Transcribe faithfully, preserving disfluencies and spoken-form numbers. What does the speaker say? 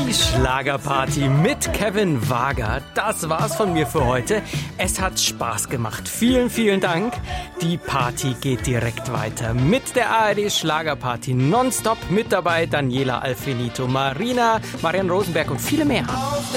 Die Schlagerparty mit Kevin Wager. Das war's von mir für heute. Es hat Spaß gemacht. Vielen, vielen Dank. Die Party geht direkt weiter mit der A R D Schlagerparty nonstop. Mit dabei Daniela Alfenito, Marina, Marian Rosenberg und viele mehr.